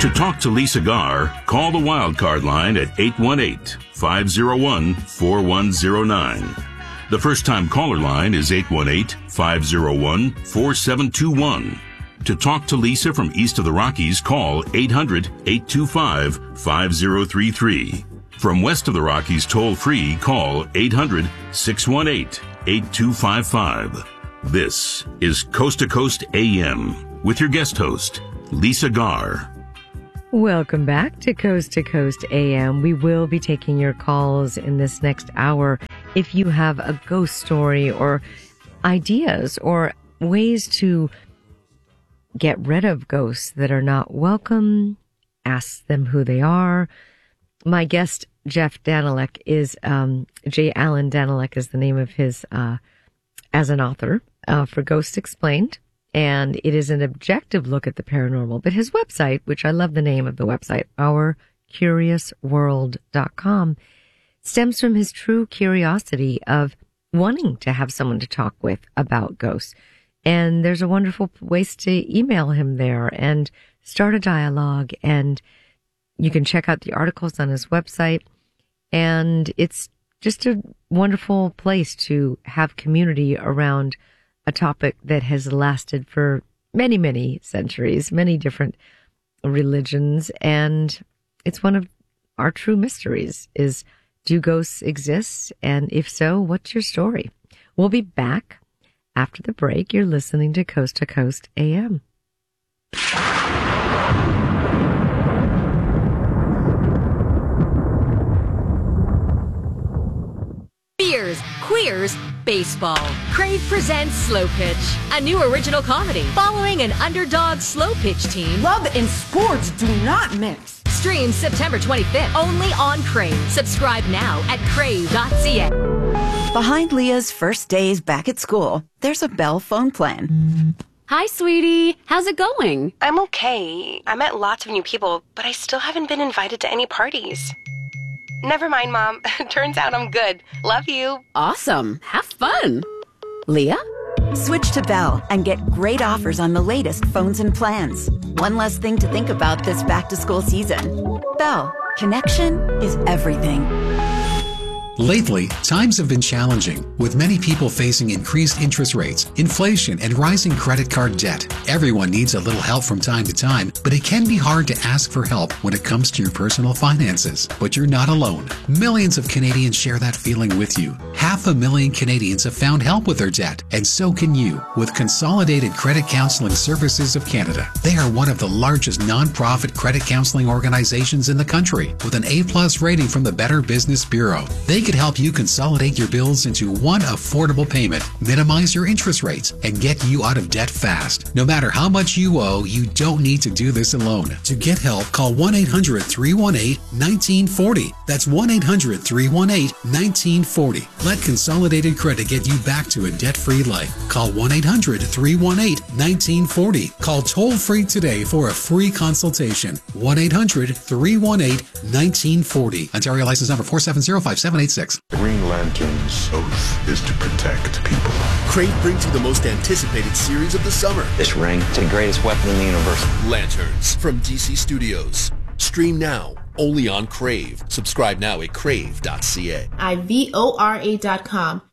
To talk to Lisa Garr, call the Wildcard line at 818-501-4109. The first-time caller line is 818-501-4721. To talk to Lisa from east of the Rockies, call 800-825-5033. From west of the Rockies, toll-free, call 800-618-8255. This is Coast to Coast AM with your guest host, Lisa Garr. Welcome back to Coast AM. We will be taking your calls in this next hour. If you have a ghost story or ideas or ways to get rid of ghosts that are not welcome, ask them who they are. My guest, Jeff Danilek, is J. Allen Danilek is the name of his as an author for Ghosts Explained. And it is an objective look at the paranormal. But his website, which I love the name of the website, OurCuriousWorld.com, stems from his true curiosity of wanting to have someone to talk with about ghosts. And there's a wonderful ways to email him there and start a dialogue. And you can check out the articles on his website. And it's just a wonderful place to have community around a topic that has lasted for many, many centuries, many different religions. And it's one of our true mysteries is, do ghosts exist? And if so, what's your story? We'll be back after the break. You're listening to Coast AM. Beers, queers, baseball. Crave presents Slow Pitch, a new original comedy following an underdog slow pitch team. Love and sports do not mix. Streams September 25th only on Crave. Subscribe now at crave.ca. Behind Leah's first days back at school, there's a Bell phone plan. Hi, sweetie. How's it going? I'm okay. I met lots of new people, but I still haven't been invited to any parties. Never mind, Mom. Turns out I'm good. Love you. Awesome. Have fun. Leah? Switch to Bell and get great offers on the latest phones and plans. One less thing to think about this back-to-school season. Bell. Connection is everything. Lately, times have been challenging, with many people facing increased interest rates, inflation, and rising credit card debt. Everyone needs a little help from time to time, but it can be hard to ask for help when it comes to your personal finances. But you're not alone. Millions of Canadians share that feeling with you. 500,000 Canadians have found help with their debt, and so can you, with Consolidated Credit Counseling Services of Canada. They are one of the largest non-profit credit counseling organizations in the country, with an A+ rating from the Better Business Bureau. They could help you consolidate your bills into one affordable payment, minimize your interest rates, and get you out of debt fast. No matter how much you owe, you don't need to do this alone. To get help, call 1-800-318-1940. That's 1-800-318-1940. Let Consolidated Credit get you back to a debt-free life. Call 1-800-318-1940. Call toll-free today for a free consultation. 1-800-318-1940. Ontario license number 4705786. Green Lantern's oath is to protect people. Crave brings you the most anticipated series of the summer. This ring is the greatest weapon in the universe. Lanterns from DC Studios. Stream now, only on Crave. Subscribe now at crave.ca. IVORA.com.